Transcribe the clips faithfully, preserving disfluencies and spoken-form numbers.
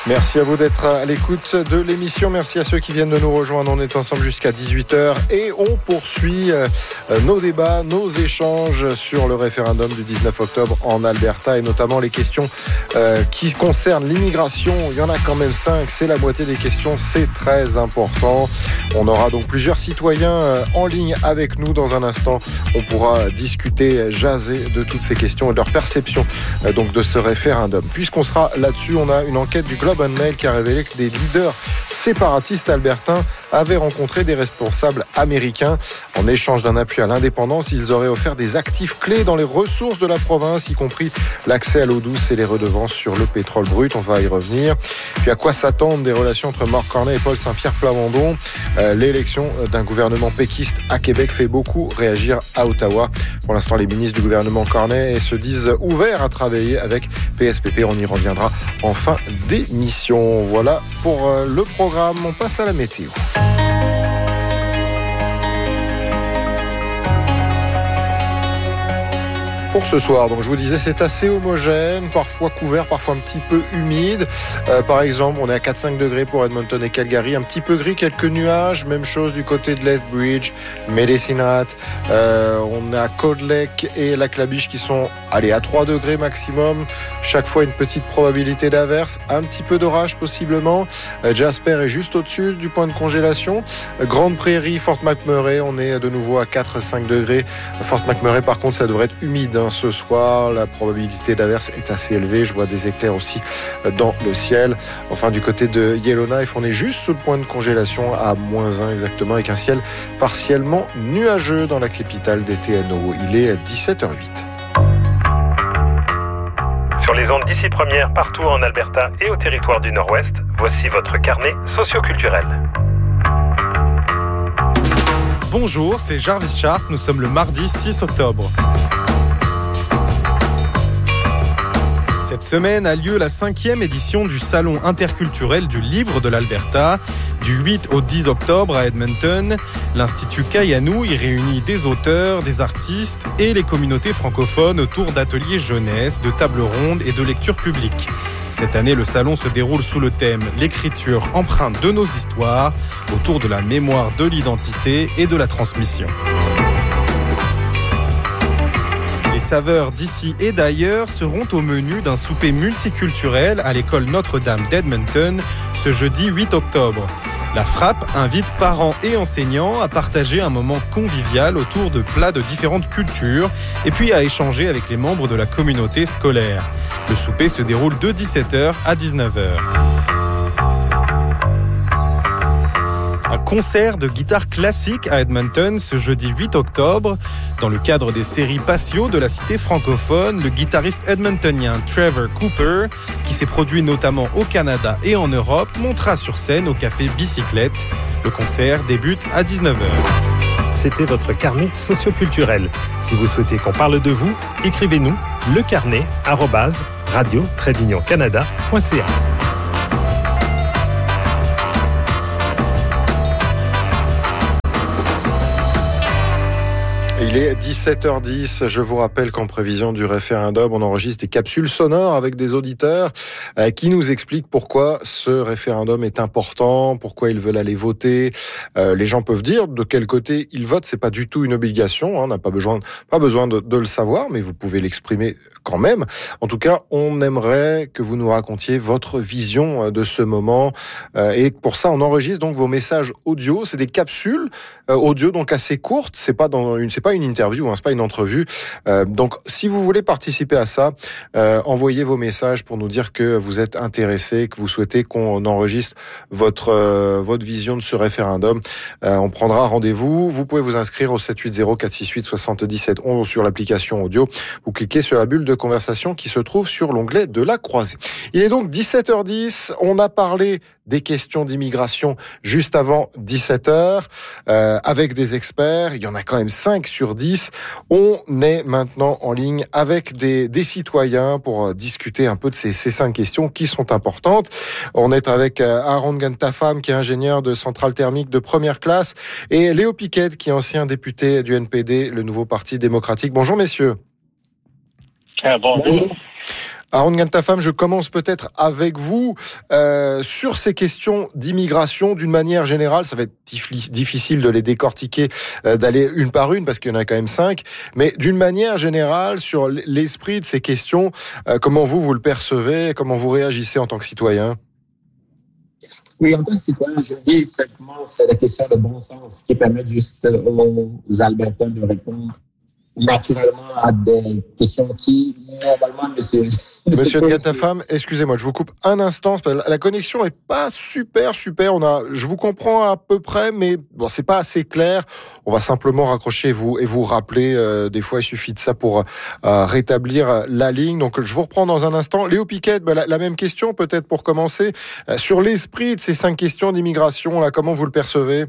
Merci à vous d'être à l'écoute de l'émission. Merci à ceux qui viennent de nous rejoindre. On est ensemble jusqu'à dix-huit heures et on poursuit nos débats, nos échanges sur le référendum du dix-neuf octobre en Alberta et notamment les questions qui concernent l'immigration. Il y en a quand même cinq, c'est la moitié des questions, c'est très important. On aura donc plusieurs citoyens en ligne avec nous dans un instant. On pourra discuter, jaser de toutes ces questions et de leur perception donc de ce référendum. Puisqu'on sera là-dessus, on a une enquête du Globe and Mail qui a révélé que des leaders séparatistes albertains avaient rencontré des responsables américains. En échange d'un appui à l'indépendance, ils auraient offert des actifs clés dans les ressources de la province, y compris l'accès à l'eau douce et les redevances sur le pétrole brut. On va y revenir. Puis à quoi s'attendre des relations entre Mark Carney et Paul Saint-Pierre Plamondon. euh, L'élection d'un gouvernement péquiste à Québec fait beaucoup réagir à Ottawa. Pour l'instant, les ministres du gouvernement Carney se disent ouverts à travailler avec P S P P. On y reviendra en fin d'émission. Voilà pour le programme. On passe à la météo. Pour ce soir, donc je vous disais, c'est assez homogène, parfois couvert, parfois un petit peu humide. Euh, par exemple, on est à quatre à cinq degrés pour Edmonton et Calgary, un petit peu gris, quelques nuages. Même chose du côté de Lethbridge, Medicine Hat. Euh, on a Cold Lake et Lac La Biche qui sont, allez, à trois degrés maximum. Chaque fois une petite probabilité d'averse, un petit peu d'orage possiblement. Euh, Jasper est juste au-dessus du point de congélation. Euh, Grande Prairie, Fort McMurray, on est de nouveau à quatre à cinq degrés. Fort McMurray, par contre, ça devrait être humide. Hein. Ce soir, la probabilité d'averse est assez élevée. Je vois des éclairs aussi dans le ciel. Enfin, du côté de Yellowknife, on est juste sous le point de congélation à moins un exactement, avec un ciel partiellement nuageux dans la capitale des T N O. Il est dix-sept heures huit. Sur les ondes d'ici première, partout en Alberta et au territoire du Nord-Ouest, voici votre carnet socioculturel. Bonjour, c'est Jarvis Sharp. Nous sommes le mardi six octobre. Cette semaine a lieu la cinquième édition du Salon interculturel du livre de l'Alberta. Du huit au dix octobre à Edmonton, l'Institut Kayanou y réunit des auteurs, des artistes et les communautés francophones autour d'ateliers jeunesse, de tables rondes et de lectures publiques. Cette année, le salon se déroule sous le thème « L'écriture empreinte de nos histoires » autour de la mémoire de l'identité et de la transmission. Les saveurs d'ici et d'ailleurs seront au menu d'un souper multiculturel à l'école Notre-Dame d'Edmonton ce jeudi huit octobre. La Frappe invite parents et enseignants à partager un moment convivial autour de plats de différentes cultures et puis à échanger avec les membres de la communauté scolaire. Le souper se déroule de dix-sept heures à dix-neuf heures. Un concert de guitare classique à Edmonton ce jeudi huit octobre. Dans le cadre des séries Patio de la cité francophone, le guitariste edmontonien Trevor Cooper, qui s'est produit notamment au Canada et en Europe, montera sur scène au café Bicyclette. Le concert débute à dix-neuf heures. C'était votre carnet socioculturel. Si vous souhaitez qu'on parle de vous, écrivez-nous lecarnet arobase radio tiret union canada point c a. Il est dix-sept heures dix. Je vous rappelle qu'en prévision du référendum, on enregistre des capsules sonores avec des auditeurs euh, qui nous expliquent pourquoi ce référendum est important, pourquoi ils veulent aller voter. Euh, les gens peuvent dire de quel côté ils votent. C'est pas du tout une obligation. Hein, on n'a pas besoin, pas besoin de, de le savoir, mais vous pouvez l'exprimer quand même. En tout cas, on aimerait que vous nous racontiez votre vision de ce moment. Euh, et pour ça, on enregistre donc vos messages audio. C'est des capsules euh, audio donc assez courtes. C'est pas dans une, c'est pas une interview, hein, c'est pas une entrevue. Euh, donc, si vous voulez participer à ça, euh, envoyez vos messages pour nous dire que vous êtes intéressé, que vous souhaitez qu'on enregistre votre euh, votre vision de ce référendum. Euh, on prendra rendez-vous. Vous pouvez vous inscrire au sept huit zéro quatre six huit soixante-dix-sept onze sur l'application audio. Vous cliquez sur la bulle de conversation qui se trouve sur l'onglet de la croisée. Il est donc dix-sept heures dix. On a parlé des questions d'immigration juste avant dix-sept heures euh, avec des experts. Il y en a quand même cinq sur dix. On est maintenant en ligne avec des, des citoyens pour discuter un peu de ces, ces cinq questions qui sont importantes. On est avec Aaron Gantafam, qui est ingénieur de centrale thermique de première classe, et Léo Piquet, qui est ancien député du N P D, le nouveau parti démocratique. Bonjour messieurs. Ah, bonjour. Aaron Gantafam, je commence peut-être avec vous euh, sur ces questions d'immigration d'une manière générale. Ça va être dif- difficile de les décortiquer, euh, d'aller une par une parce qu'il y en a quand même cinq. Mais d'une manière générale, sur l'esprit de ces questions, euh, comment vous vous le percevez, comment vous réagissez en tant que citoyen? Oui, en tant que citoyen, je dis simplement c'est la question de bon sens qui permet juste aux Albertains de répondre naturellement à des questions qui, normalement, monsieur... Monsieur Gantafam, excusez-moi, je vous coupe un instant. La connexion est pas super, super. On a, je vous comprends à peu près, mais bon, c'est pas assez clair. On va simplement raccrocher et vous, et vous rappeler. Euh, des fois, il suffit de ça pour euh, rétablir la ligne. Donc, je vous reprends dans un instant. Léo Piquet, bah, la, la même question, peut-être pour commencer. Euh, sur l'esprit de ces cinq questions d'immigration, là, comment vous le percevez?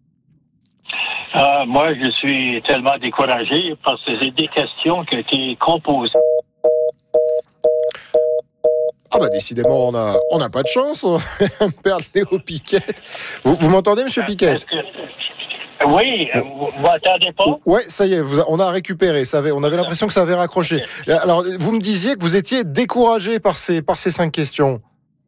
Euh, moi, je suis tellement découragé parce que c'est des questions qui ont été composées. Ah bah décidément, on a on n'a pas de chance, on vient de perdre Léo Piquet. Vous, vous m'entendez, monsieur Piquet? Oui, vous m'entendez pas? Oui, ça y est, vous a, on a récupéré. Ça avait, on avait l'impression que ça avait raccroché. Alors, vous me disiez que vous étiez découragé par ces, par ces cinq questions.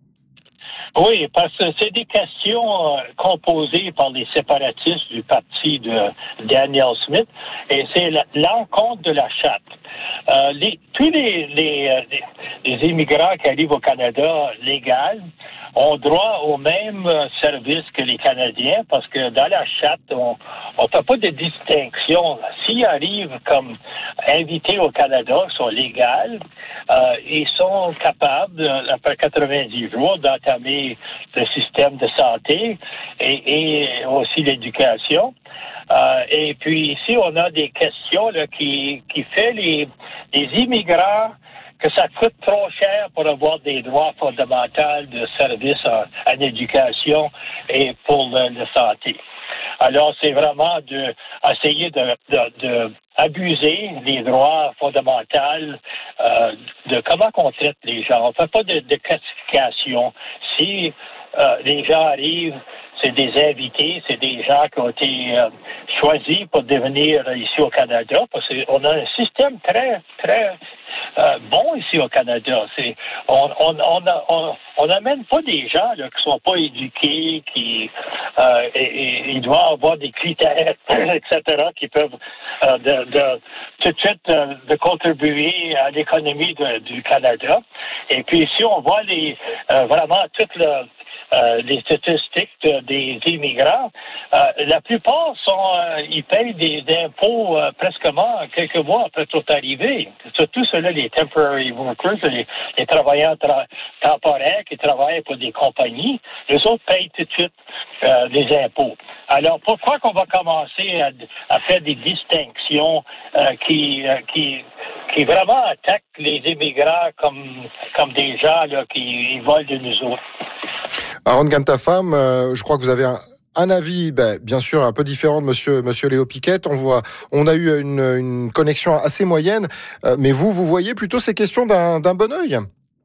Oui, parce que c'est des questions euh, composées par les séparatistes du parti de Daniel Smith, et c'est la, l'encontre de la charte. Euh, les, tous les, les, les, les immigrants qui arrivent au Canada légal ont droit au même service que les Canadiens, parce que dans la charte, on ne fait pas de distinction. S'ils arrivent comme invités au Canada, ils sont légaux, euh, ils sont capables, après quatre-vingt-dix jours, d'entamer le système de santé et, et aussi l'éducation. Euh, et puis ici, on a des questions là, qui, qui fait les, les immigrants que ça coûte trop cher pour avoir des droits fondamentaux de service à, à l'éducation et pour la santé. Alors, c'est vraiment de essayer de, de, de abuser les droits fondamentaux, euh, de comment on traite les gens. On ne fait pas de, de classification. Si euh, les gens arrivent, c'est des invités, c'est des gens qui ont été euh, choisis pour devenir ici au Canada, parce qu'on a un système très, très euh, bon ici au Canada. C'est, on on on, on, on amène pas des gens là, qui sont pas éduqués, qui euh, et, et, ils doivent avoir des critères, et cetera, qui peuvent euh, de, de, tout de suite euh, de contribuer à l'économie de, du Canada. Et puis ici, on voit les euh, vraiment toute le Euh, les statistiques de, des immigrants, euh, la plupart sont, euh, ils payent des impôts euh, presque quelques mois après toute arrivée. Surtout ceux-là, les temporary workers, les, les travailleurs tra- temporaires qui travaillent pour des compagnies, les autres payent tout de suite euh, des impôts. Alors, pourquoi qu'on va commencer à, à faire des distinctions euh, qui, euh, qui qui vraiment attaquent les immigrants comme, comme des gens là, qui ils volent de nous autres? Aaron Gantafam, euh, je crois que vous avez un, un avis, ben, bien sûr, un peu différent de monsieur, monsieur Léo Piquet. On voit, on a eu une, une connexion assez moyenne, euh, mais vous, vous voyez plutôt ces questions d'un, d'un bon œil.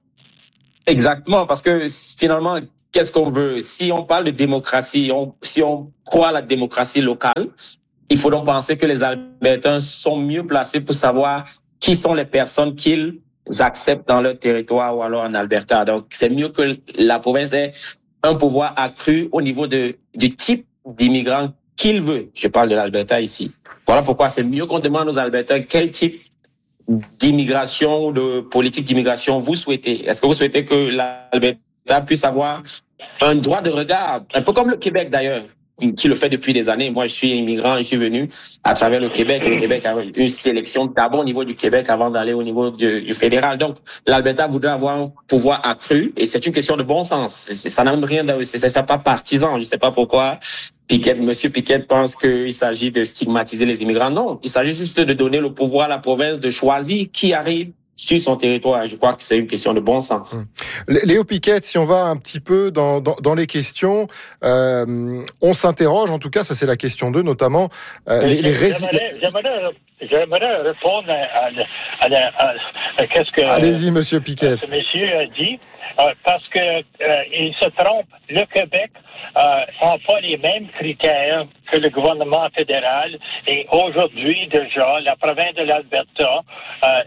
Exactement, parce que finalement, qu'est-ce qu'on veut? Si on parle de démocratie, on, si on croit à la démocratie locale, il faut donc penser que les Albertains sont mieux placés pour savoir qui sont les personnes qu'ils acceptent dans leur territoire ou alors en Alberta. Donc, c'est mieux que la province ait un pouvoir accru au niveau de, du type d'immigrants qu'il veut. Je parle de l'Alberta ici. Voilà pourquoi c'est mieux qu'on demande aux Albertains quel type d'immigration ou de politique d'immigration vous souhaitez. Est-ce que vous souhaitez que l'Alberta puisse avoir un droit de regard, un peu comme le Québec d'ailleurs, qui le fait depuis des années. Moi, je suis immigrant, je suis venu à travers le Québec. Le Québec a une sélection d'abord au niveau du Québec avant d'aller au niveau du, du fédéral. Donc, l'Alberta voudrait avoir un pouvoir accru et c'est une question de bon sens. C'est, ça n'a même rien de, c'est, c'est pas partisan. Je sais pas pourquoi Piquet, Monsieur Piquet pense qu'il s'agit de stigmatiser les immigrants. Non, il s'agit juste de donner le pouvoir à la province de choisir qui arrive sur son territoire. Je crois que c'est une question de bon sens. Léo Piquet, si on va un petit peu dans, dans, dans les questions, euh, on s'interroge, en tout cas, ça c'est la question deux, notamment, euh, les, les résidents... J'aimerais, j'aimerais répondre à, à, à, à, à qu'est-ce que... Allez-y, monsieur Piquet. Ce monsieur a dit, euh, parce que euh, il se trompe. Le Québec n'a euh, pas les mêmes critères que le gouvernement fédéral. Et aujourd'hui, déjà, la province de l'Alberta euh,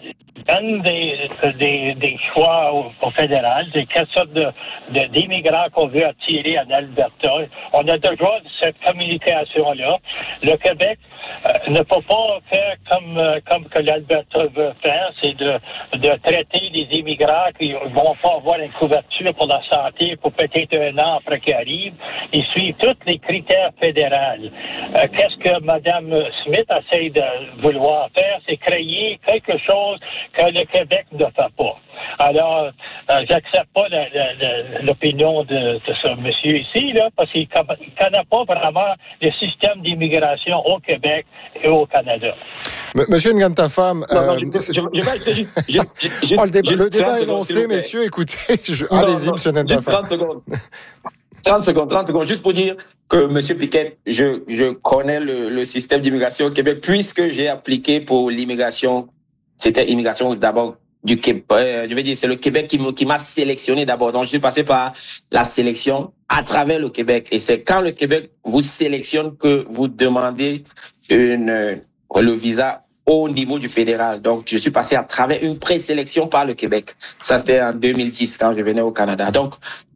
donne des, des, des choix au, au fédéral, de quelle sorte de, de, d'immigrants qu'on veut attirer en Alberta. On a déjà cette communication-là. Le Québec euh, ne peut pas faire comme, euh, comme que l'Alberta veut faire, c'est de, de traiter les immigrants qui vont pas avoir une couverture pour la santé pour peut-être un an après qu'ils arrivent. Ils suivent tous les critères fédéraux. Euh, qu'est-ce que Mme Smith essaie de vouloir faire, c'est créer quelque chose que le Québec ne fait pas. Alors, euh, j'accepte pas la, la, la, l'opinion de, de ce monsieur ici, là, parce qu'il ne connaît pas vraiment le système d'immigration au Québec et au Canada. M- Monsieur Ngantafam, Non, non, euh, je, je, je, je vais juste, juste, juste, oh, le débat, juste le débat est secondes, lancé, messieurs. Écoutez, je... non, allez-y, non, Monsieur Juste Ngantafam. trente secondes. trente secondes, trente secondes, juste pour dire que M. Piquet, je, je connais le, le système d'immigration au Québec, puisque j'ai appliqué pour l'immigration. C'était immigration d'abord du Québec. Euh, je veux dire, c'est le Québec qui, qui m'a sélectionné d'abord. Donc, je suis passé par la sélection à travers le Québec. Et c'est quand le Québec vous sélectionne que vous demandez une, le visa au niveau du fédéral. Donc, je suis passé à travers une présélection par le Québec. Ça, c'était en deux mille dix, quand je venais au Canada. Donc,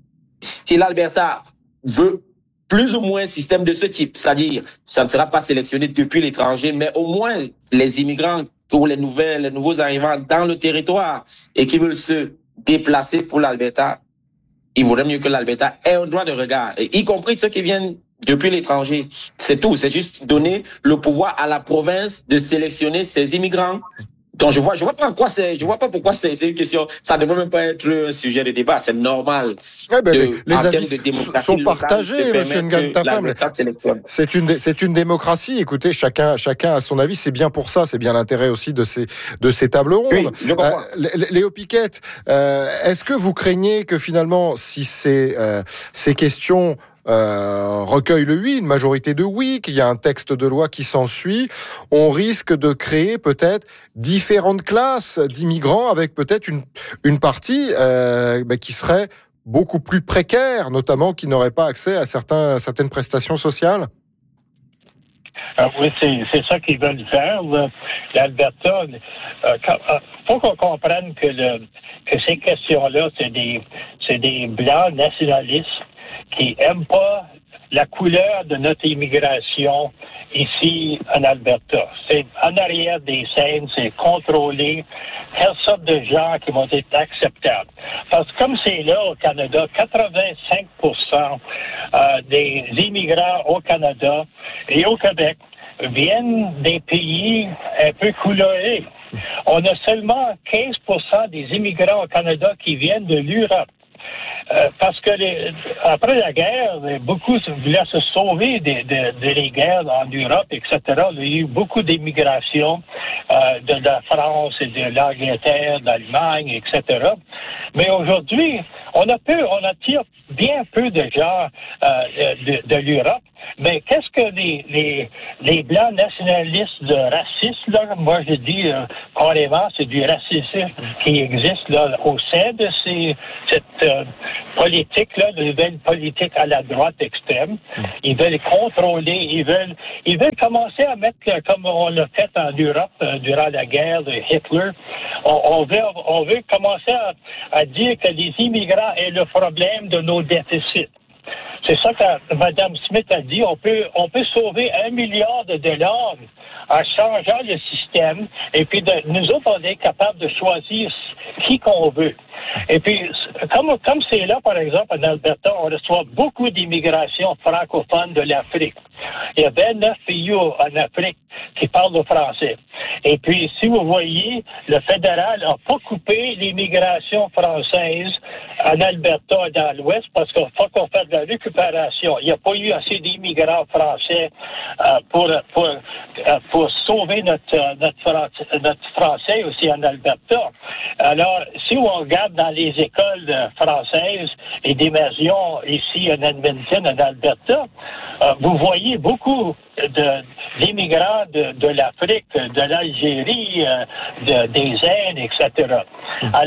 si l'Alberta veut plus ou moins un système de ce type, c'est-à-dire, ça ne sera pas sélectionné depuis l'étranger, mais au moins les immigrants ou les nouvelles, les nouveaux arrivants dans le territoire et qui veulent se déplacer pour l'Alberta, il vaudrait mieux que l'Alberta ait un droit de regard, y compris ceux qui viennent depuis l'étranger. C'est tout. C'est juste donner le pouvoir à la province de sélectionner ses immigrants. Donc, je vois, je vois pas en quoi c'est, je vois pas pourquoi c'est, c'est une question. Ça ne devrait même pas être un sujet de débat. C'est normal. Eh ben, de, les en avis termes de démocratie sont locale, partagés, de Monsieur permettre que Ngantafam. l'Alberta sélectionne. C'est une, dé- c'est une démocratie. Écoutez, chacun, chacun a son avis. C'est bien pour ça. C'est bien l'intérêt aussi de ces, de ces tables rondes. Oui, je comprends. Euh, Lé- Léo Piquet, euh, est-ce que vous craignez que finalement, si ces, euh, ces questions Euh, recueille le oui, une majorité de oui, qu'il y a un texte de loi qui s'ensuit, on risque de créer peut-être différentes classes d'immigrants avec peut-être une, une partie euh, bah, qui serait beaucoup plus précaire, notamment qui n'aurait pas accès à certains, certaines prestations sociales? Euh, oui, c'est, c'est ça qu'ils veulent faire. Là. L'Alberta, il euh, euh, faut qu'on comprenne que, le, que ces questions-là, c'est des, c'est des blancs nationalistes qui n'aiment pas la couleur de notre immigration ici en Alberta. C'est en arrière des scènes, c'est contrôlé. Quelle sorte de gens qui vont être acceptables? Parce que comme c'est là au Canada, quatre-vingt-cinq pour cent euh, des immigrants au Canada et au Québec viennent des pays un peu colorés. On a seulement quinze pour cent des immigrants au Canada qui viennent de l'Europe. Euh, parce que les, après la guerre, beaucoup voulaient se sauver des de, de les guerres en Europe, et cetera. Il y a eu beaucoup d'immigration euh, de la France et de l'Angleterre, d'Allemagne, et cetera. Mais aujourd'hui, on a peu, on attire bien peu de gens euh, de, de l'Europe. Mais qu'est-ce que les, les, les Blancs nationalistes de racisme, là, moi je dis euh, carrément, c'est du racisme qui existe là, au sein de ces, cette euh, politique-là, de nouvelle politique à la droite extrême. Ils veulent contrôler, ils veulent, ils veulent commencer à mettre, comme on l'a fait en Europe euh, durant la guerre de Hitler, on, on, veut, on veut commencer à, à dire que les immigrants est le problème de nos déficits. C'est ça que Mme Smith a dit. On peut, on peut sauver un milliard de dollars en changeant le système. Et puis, de, nous autres, on est capables de choisir qui qu'on veut. Et puis, comme, comme c'est là, par exemple, en Alberta, on reçoit beaucoup d'immigration francophone de l'Afrique. Il y a vingt-neuf pays en Afrique qui parlent le français. Et puis, si vous voyez, le fédéral n'a pas coupé l'immigration française en Alberta et dans l'Ouest parce qu'il faut qu'on fasse de la récupération. Il n'y a pas eu assez d'immigrants français euh, pour, pour, euh, pour sauver notre, notre, français, notre français aussi en Alberta. Alors, si on regarde dans les écoles françaises et d'immersion ici en Edmonton, en Alberta, euh, vous voyez beaucoup de, d'immigrants de, de l'Afrique, de l'Algérie, euh, de, des Indes, et cetera. Alors,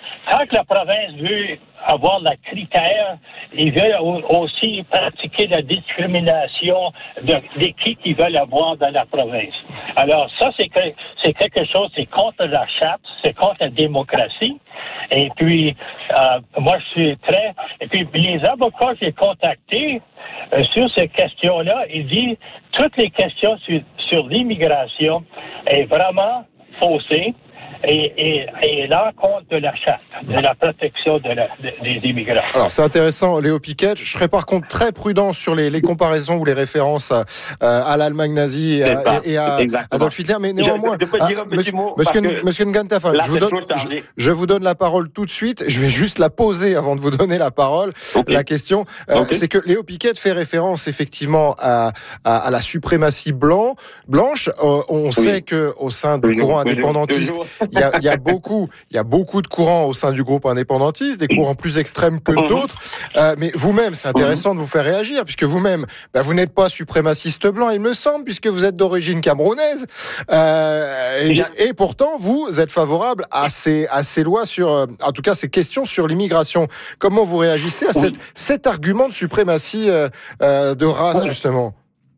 quand la province veut avoir le critère, ils veulent aussi pratiquer la discrimination de, de qui ils veulent avoir dans la province. Alors ça, c'est, que, c'est quelque chose, c'est contre la charte, c'est contre la démocratie. Et puis, euh, moi, je suis très... Et puis, les avocats que j'ai contactés euh, sur ces questions-là, ils disent toutes les questions sur, sur l'immigration est vraiment faussée. Et, et, et l'encontre de la charte, de la protection de la, de, des immigrants. Alors c'est intéressant, Léo Piquet. Je serais par contre très prudent sur les, les comparaisons ou les références à, à l'Allemagne nazie et à, et à Adolf Hitler, mais néanmoins, je, je peux dire un petit mot, monsieur, monsieur Ngantafan, je, vous donne, je, je vous donne la parole tout de suite. Je vais juste la poser avant de vous donner la parole. Okay. La question, euh, okay. c'est que Léo Piquet fait référence effectivement à, à, à la suprématie blanc, blanche. Euh, on oui. sait que au sein du oui, courant oui, indépendantiste, il y a, il y a beaucoup, il y a beaucoup de courants au sein du groupe indépendantiste, des courants plus extrêmes que d'autres. Euh, mais vous-même, c'est intéressant de vous faire réagir, puisque vous-même, bah, vous n'êtes pas suprémaciste blanc, il me semble, puisque vous êtes d'origine camerounaise. Euh, et, et pourtant, vous êtes favorable à ces, à ces lois sur, en tout cas, ces questions sur l'immigration. Comment vous réagissez à cette, cet argument de suprématie euh, euh, de race, justement?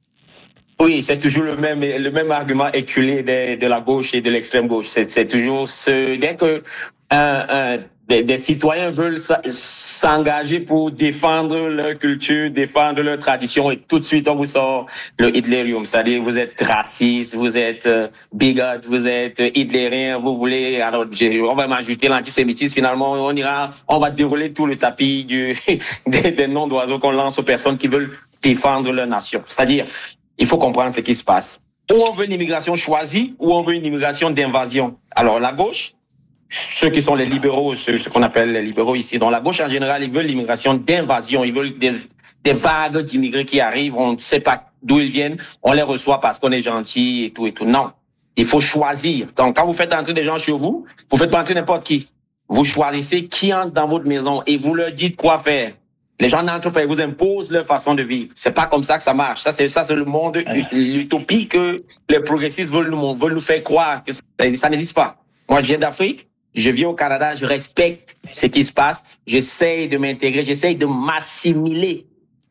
Oui, c'est toujours le même, le même argument éculé de, de la gauche et de l'extrême gauche. C'est, c'est toujours ce, dès que un, un, des, des citoyens veulent s'engager pour défendre leur culture, défendre leur tradition, et tout de suite on vous sort le Hitlerium, c'est-à-dire vous êtes raciste, vous êtes euh, bigot, vous êtes hitlérien, vous voulez, alors on va m'ajouter l'antisémitisme, finalement on ira, on va dérouler tout le tapis du, des, des noms d'oiseaux qu'on lance aux personnes qui veulent défendre leur nation. C'est-à-dire, il faut comprendre ce qui se passe. Ou on veut une immigration choisie, ou on veut une immigration d'invasion. Alors, la gauche, ceux qui sont les libéraux, ceux, ceux qu'on appelle les libéraux ici, dans la gauche en général, ils veulent l'immigration d'invasion. Ils veulent des, des vagues d'immigrés qui arrivent, on ne sait pas d'où ils viennent, on les reçoit parce qu'on est gentil et tout et tout. Non. Il faut choisir. Donc, quand vous faites entrer des gens chez vous, vous faites pas entrer n'importe qui. Vous choisissez qui entre dans votre maison et vous leur dites quoi faire. Les gens n'entrent pas, ils vous imposent leur façon de vivre. C'est pas comme ça que ça marche. Ça, c'est, ça, c'est le monde, l'utopie que les progressistes veulent nous, veulent nous faire croire que ça, ça n'existe pas. Moi, je viens d'Afrique. Je vis au Canada. Je respecte ce qui se passe. J'essaye de m'intégrer. J'essaye de m'assimiler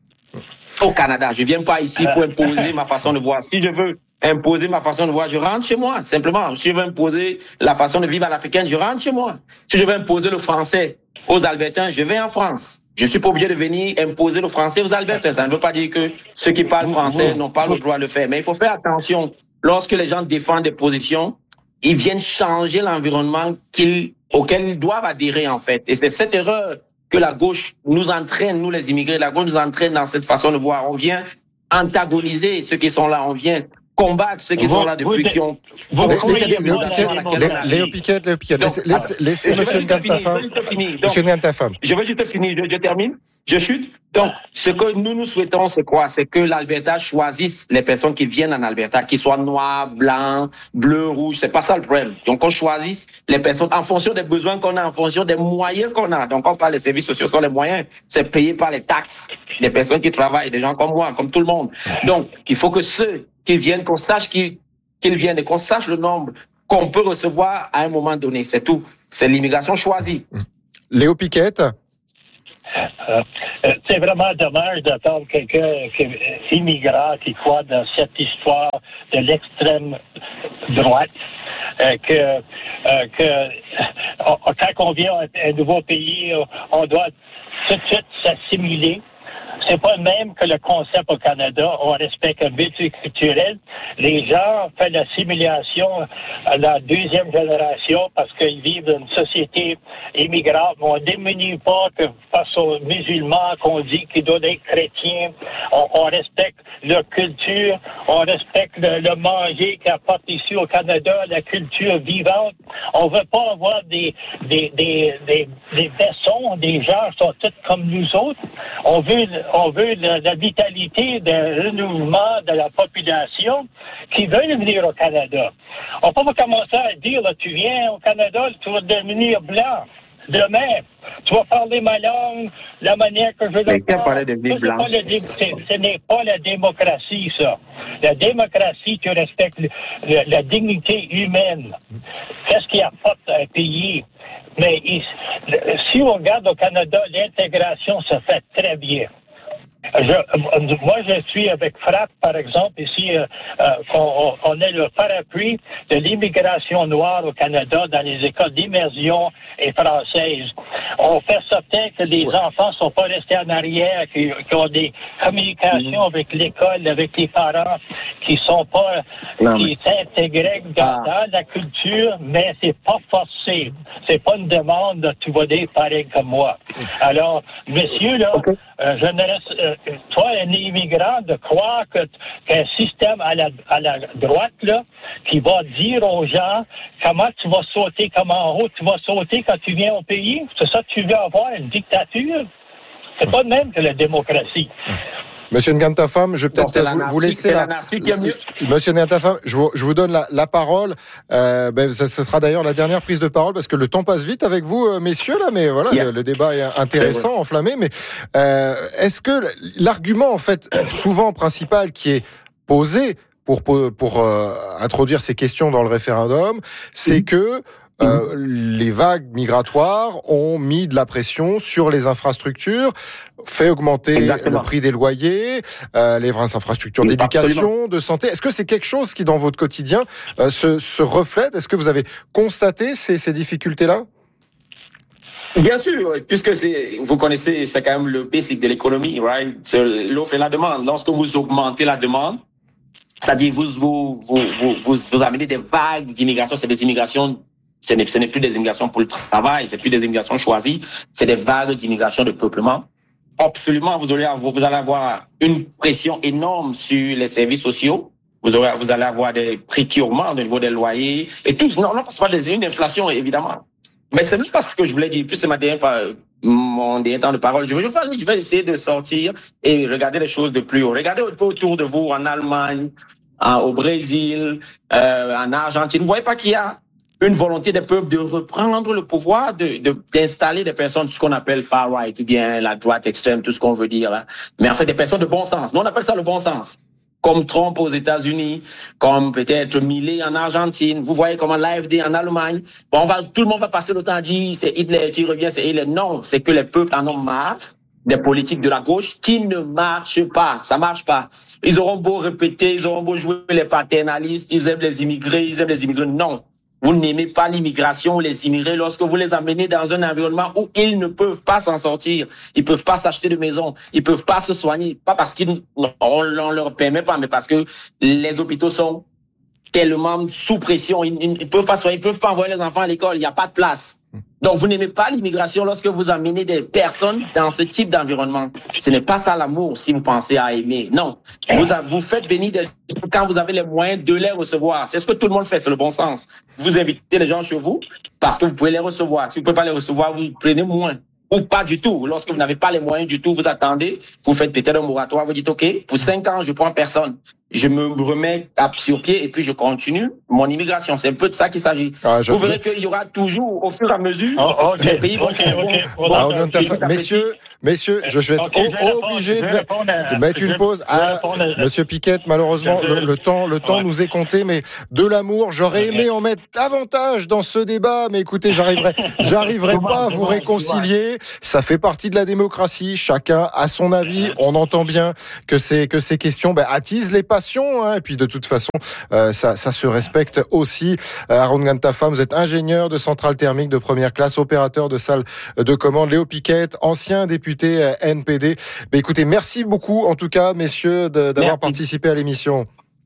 au Canada. Je viens pas ici pour imposer ma façon de voir. Si je veux imposer ma façon de voir, je rentre chez moi, simplement. Si je veux imposer la façon de vivre à l'africaine, je rentre chez moi. Si je veux imposer le français aux Albertains, je vais en France. Je suis pas obligé de venir imposer le français aux Albertains. Ça ne veut pas dire que ceux qui parlent français n'ont pas le droit de le faire. Mais il faut faire attention. Lorsque les gens défendent des positions, ils viennent changer l'environnement qu'ils, auquel ils doivent adhérer, en fait. Et c'est cette erreur que la gauche nous entraîne, nous les immigrés. La gauche nous entraîne dans cette façon de voir. On vient antagoniser ceux qui sont là. On vient combattre ceux qui vous, sont là depuis qui ont... Léo Piquet, Léo Piquet, laissez monsieur Ngantafan. Monsieur Ngantafan. Je veux juste finir, je, je termine, je chute. Donc, ce que nous nous souhaitons, c'est quoi? C'est que l'Alberta choisisse les personnes qui viennent en Alberta, qu'ils soient noirs, blancs, bleus, rouges, c'est pas ça le problème. Donc, on choisisse les personnes en fonction des besoins qu'on a, en fonction des moyens qu'on a. Donc, on parle des services sociaux, sont les moyens, c'est payé par les taxes des personnes qui travaillent, des gens comme moi, comme tout le monde. Donc, il faut que ceux qu'ils viennent, qu'on sache qu'ils, qu'ils viennent et qu'on sache le nombre qu'on peut recevoir à un moment donné. C'est tout. C'est l'immigration choisie. Léo Piquet. Euh, c'est vraiment dommage d'attendre quelqu'un qui est immigrant, qui croit dans cette histoire de l'extrême droite, euh, que, euh, que on, quand on vient à un nouveau pays, on doit tout de suite s'assimiler. C'est pas le même que le concept au Canada. On respecte le multiculturel. Les gens font l'assimilation à la deuxième génération parce qu'ils vivent dans une société immigrante. On ne démunit pas que face aux musulmans qu'on dit qu'ils doivent être chrétiens. On, on respecte leur culture. On respecte le, le manger qui apporte ici au Canada, la culture vivante. On veut pas avoir des, des, des, des, des bessons, des gens qui sont tous comme nous autres. On veut On veut la, la vitalité, le renouvellement de la population qui veut venir au Canada. On peut pas commencer à dire, là, tu viens au Canada, tu vas devenir blanc. Demain, tu vas parler ma langue, la manière que je le parle. Ce n'est pas la démocratie, ça. La démocratie, tu respectes le, le, la dignité humaine. Qu'est-ce qui apporte à un pays? mais il, si on regarde au Canada, l'intégration se fait très bien. Je, moi, je suis avec Frappe, par exemple, ici, euh, euh, on, on est le parapluie de l'immigration noire au Canada dans les écoles d'immersion et françaises. On fait certain que les enfants sont pas restés en arrière, qui, qui ont des communications mmh. avec l'école, avec les parents, qui sont pas, non, qui s'intègrent dans, ah. dans la culture, mais c'est pas forcé. C'est pas une demande, tu vas dire pareil comme moi. Alors, messieurs, là, okay. euh, je ne reste, euh, toi, un immigrant, de croire que, qu'un système à la, à la droite, là, qui va dire aux gens comment tu vas sauter, comment en haut tu vas sauter quand tu viens au pays, c'est ça que tu veux avoir, une dictature? C'est pas de même que la démocratie. Monsieur Ngantafam, je vais peut-être Donc, vous, vous laisser la... Monsieur Ngantafam, je vous, je vous donne la, la parole. Euh, ben, ça, ce sera d'ailleurs la dernière prise de parole parce que le temps passe vite avec vous, euh, messieurs, là. Mais voilà, yeah. le, le débat est intéressant, est enflammé. Mais euh, est-ce que l'argument, en fait, souvent principal qui est posé pour pour, pour euh, introduire ces questions dans le référendum, c'est mmh. que Euh, les vagues migratoires ont mis de la pression sur les infrastructures, fait augmenter Exactement. le prix des loyers, euh, les infrastructures d'éducation, Absolument. de santé. Est-ce que c'est quelque chose qui, dans votre quotidien, euh, se, se reflète? Est-ce que vous avez constaté ces, ces difficultés-là? Bien sûr, puisque c'est, vous connaissez, c'est quand même le basic de l'économie, right? C'est l'offre et la demande. Lorsque vous augmentez la demande, c'est-à-dire vous vous vous vous, vous, vous amenez des vagues d'immigration, c'est des immigrations. Ce n'est, ce n'est plus des immigrations pour le travail, c'est plus des immigrations choisies, c'est des vagues d'immigration de peuplement. Absolument, vous allez avoir, vous allez avoir une pression énorme sur les services sociaux. Vous aurez, vous allez avoir des prix qui augmentent au niveau des loyers et tout. Non, non, c'est pas des, une inflation, évidemment. Mais c'est même pas ce que je voulais dire. Plus c'est ma dernière, mon dernier temps de parole. Je vais, je vais essayer de sortir et regarder les choses de plus haut. Regardez un peu autour de vous en Allemagne, en, au Brésil, euh, en Argentine. Vous voyez pas qu'il y a une volonté des peuples de reprendre le pouvoir, de, de d'installer des personnes, ce qu'on appelle far right, ou bien la droite extrême, tout ce qu'on veut dire là. Mais en fait, des personnes de bon sens. Nous, on appelle ça le bon sens. Comme Trump aux États-Unis, comme peut-être Milei en Argentine. Vous voyez comment l'A F D en Allemagne. Bon, on va, tout le monde va passer le temps à dire c'est Hitler qui revient, c'est Hitler. Non, c'est que les peuples en ont marre des politiques de la gauche qui ne marchent pas. Ça marche pas. Ils auront beau répéter, ils auront beau jouer les paternalistes, ils aiment les immigrés, ils aiment les immigrés. Non. Vous n'aimez pas l'immigration ou les immigrés lorsque vous les amenez dans un environnement où ils ne peuvent pas s'en sortir. Ils peuvent pas s'acheter de maison. Ils peuvent pas se soigner. Pas parce qu'on on leur permet pas, mais parce que les hôpitaux sont tellement sous pression. Ils, ils peuvent pas soigner, ils peuvent pas envoyer les enfants à l'école. Il n'y a pas de place. Donc, vous n'aimez pas l'immigration lorsque vous amenez des personnes dans ce type d'environnement. Ce n'est pas ça l'amour si vous pensez à aimer. Non. Vous, vous faites venir des gens quand vous avez les moyens de les recevoir. C'est ce que tout le monde fait, c'est le bon sens. Vous invitez les gens chez vous parce que vous pouvez les recevoir. Si vous ne pouvez pas les recevoir, vous prenez moins. Ou pas du tout. Lorsque vous n'avez pas les moyens du tout, vous attendez, vous faites peut-être un moratoire, vous dites, OK, pour cinq ans, je prends personne. Je me remets sur pied et puis je continue mon immigration. C'est un peu de ça qu'il s'agit. Ah, vous verrez qu'il y aura toujours, au fur et à mesure, oh, okay, les pays vont... Okay, okay. Vont, ah, vont ah, messieurs, messieurs, je vais être okay, o- obligé de, de mettre une pause. Ah, Monsieur Piquette, malheureusement, le, le temps, le temps ouais. nous est compté, mais de l'amour, j'aurais okay. aimé en mettre davantage dans ce débat, mais écoutez, j'arriverai, j'arriverai pas à vous réconcilier. Ça fait partie de la démocratie. Chacun a son avis. On entend bien que ces, que ces questions, ben, attisent les passions, hein, et puis de toute façon, euh, ça, ça se respecte aussi. Euh, Haroun Ngantafam, vous êtes ingénieur de centrale thermique de première classe, opérateur de salle de commande. Léo Piquette, ancien député euh, N P D. Ben, écoutez, merci beaucoup, en tout cas, messieurs, de, d'avoir merci. participé à l'émission.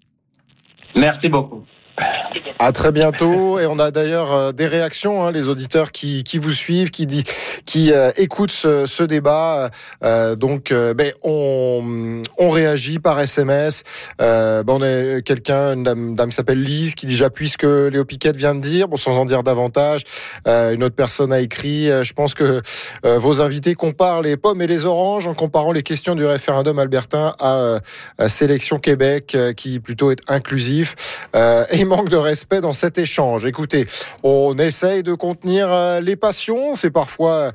Merci beaucoup. À très bientôt. Et on a d'ailleurs euh, des réactions, hein, les auditeurs qui qui vous suivent, qui dit, qui euh, écoutent ce, ce débat. Euh, donc, euh, ben on on réagit par S M S. Euh, ben on a quelqu'un, une dame, dame qui s'appelle Lise, qui dit j'appuie ce que Léo Piquette vient de dire, bon sans en dire davantage. Euh, une autre personne a écrit, euh, je pense que euh, vos invités comparent les pommes et les oranges en comparant les questions du référendum albertain à, à Sélection Québec, euh, qui plutôt est inclusif. Euh, et manque de respect respect dans cet échange. Écoutez, on essaye de contenir euh, les passions. C'est parfois,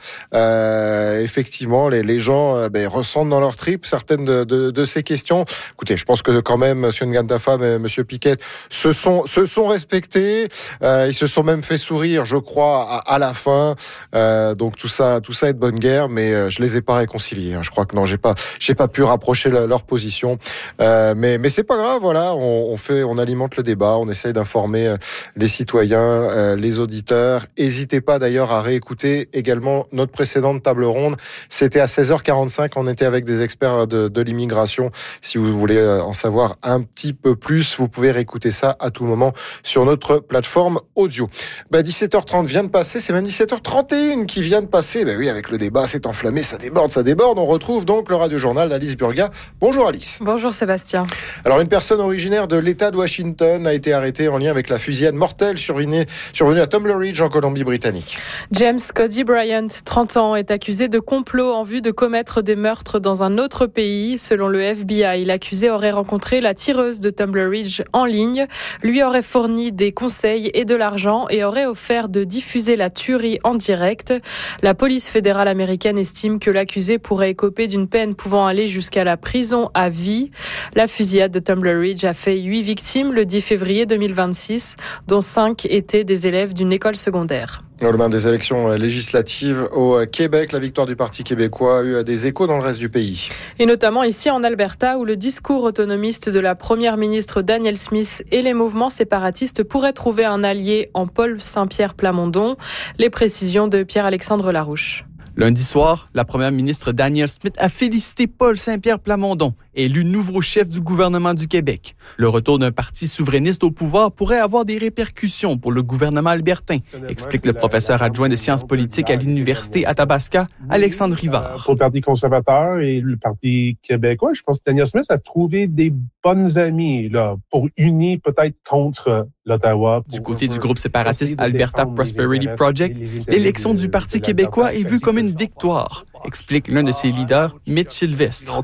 euh, effectivement, les, les gens euh, ben, ressentent dans leur tripes certaines de, de, de ces questions. Écoutez, je pense que quand même, M. Ngandafam et M. Piquet se sont, se sont respectés. Euh, ils se sont même fait sourire, je crois, à, à la fin. Euh, donc tout ça, tout ça est de bonne guerre, mais euh, je les ai pas réconciliés. Hein. Je crois que non, j'ai pas, j'ai pas pu rapprocher la, leur position. Euh, mais, mais c'est pas grave. Voilà, on, on fait, on alimente le débat, on essaye d'informer les citoyens, euh, les auditeurs. N'hésitez pas d'ailleurs à réécouter également notre précédente table ronde. C'était à seize heures quarante-cinq. On était avec des experts de, de l'immigration. Si vous voulez en savoir un petit peu plus, vous pouvez réécouter ça à tout moment sur notre plateforme audio. Bah, dix-sept heures trente vient de passer. C'est même dix-sept heures trente et une qui vient de passer. Bah oui, avec le débat, c'est enflammé, ça déborde, ça déborde. On retrouve donc le radio-journal d'Alice Burga. Bonjour Alice. Bonjour Sébastien. Alors, une personne originaire de l'État de Washington a été arrêtée en lien avec la fusillade mortelle survenue, survenue à Tumbler Ridge en Colombie-Britannique. James Cody Bryant, trente ans, est accusé de complot en vue de commettre des meurtres dans un autre pays. Selon le F B I, l'accusé aurait rencontré la tireuse de Tumbler Ridge en ligne, lui aurait fourni des conseils et de l'argent et aurait offert de diffuser la tuerie en direct. La police fédérale américaine estime que l'accusé pourrait écoper d'une peine pouvant aller jusqu'à la prison à vie. La fusillade de Tumbler Ridge a fait huit victimes le dix février deux mille vingt-six, dont cinq étaient des élèves d'une école secondaire. Au lendemain des élections législatives au Québec, la victoire du Parti québécois a eu des échos dans le reste du pays. Et notamment ici en Alberta, où le discours autonomiste de la première ministre Danielle Smith et les mouvements séparatistes pourraient trouver un allié en Paul Saint-Pierre Plamondon. Les précisions de Pierre-Alexandre Larouche. Lundi soir, la première ministre Danielle Smith a félicité Paul Saint-Pierre Plamondon, élu nouveau chef du gouvernement du Québec. Le retour d'un parti souverainiste au pouvoir pourrait avoir des répercussions pour le gouvernement albertain, explique le professeur adjoint de sciences politiques à l'université Athabasca, Alexandre Rivard. Pour le Parti conservateur et le Parti québécois, je pense que Danielle Smith a trouvé des bonnes amies là, pour unir peut-être contre l'Ottawa. Du côté du groupe séparatiste Alberta Prosperity Project, l'élection du Parti québécois est vue comme une victoire, explique l'un de ses leaders, Mitch Sylvestre.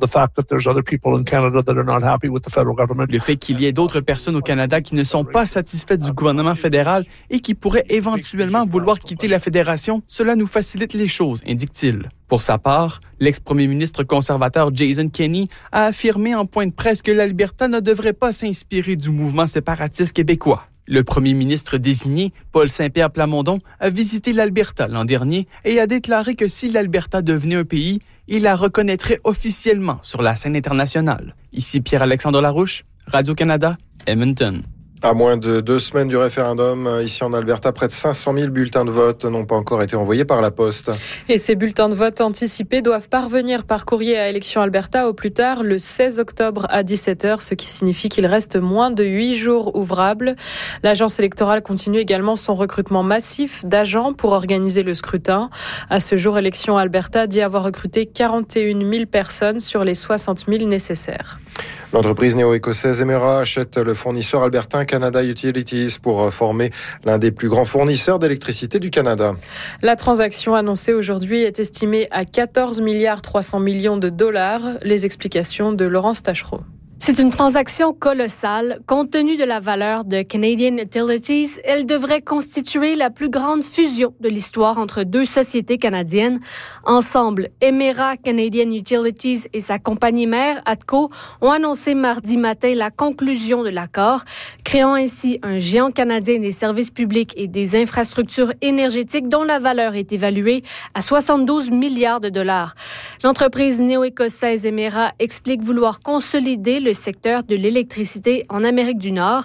Le fait qu'il y ait d'autres personnes au Canada qui ne sont pas satisfaites du gouvernement fédéral et qui pourraient éventuellement vouloir quitter la fédération, cela nous facilite les choses, indique-t-il. Pour sa part, l'ex-premier ministre conservateur Jason Kenney a affirmé en point de presse que l'Alberta ne devrait pas s'inspirer du mouvement séparatiste québécois. Le premier ministre désigné, Paul Saint-Pierre Plamondon, a visité l'Alberta l'an dernier et a déclaré que si l'Alberta devenait un pays, il la reconnaîtrait officiellement sur la scène internationale. Ici Pierre-Alexandre Larouche, Radio-Canada, Edmonton. À moins de deux semaines du référendum, ici en Alberta, près de cinq cent mille bulletins de vote n'ont pas encore été envoyés par la poste. Et ces bulletins de vote anticipés doivent parvenir par courrier à Élections Alberta au plus tard le seize octobre à dix-sept heures, ce qui signifie qu'il reste moins de huit jours ouvrables. L'agence électorale continue également son recrutement massif d'agents pour organiser le scrutin. À ce jour, Élections Alberta dit avoir recruté quarante et une mille personnes sur les soixante mille nécessaires. L'entreprise néo-écossaise Emera achète le fournisseur albertain Canada Utilities pour former l'un des plus grands fournisseurs d'électricité du Canada. La transaction annoncée aujourd'hui est estimée à quatorze milliards trois cents millions de dollars. Les explications de Laurence Tachereau. C'est une transaction colossale. Compte tenu de la valeur de Canadian Utilities, elle devrait constituer la plus grande fusion de l'histoire entre deux sociétés canadiennes. Ensemble, Emera Canadian Utilities et sa compagnie mère, ATCO, ont annoncé mardi matin la conclusion de l'accord, créant ainsi un géant canadien des services publics et des infrastructures énergétiques dont la valeur est évaluée à soixante-douze milliards de dollars. L'entreprise néo-écossaise Emera explique vouloir consolider le secteur de l'électricité en Amérique du Nord.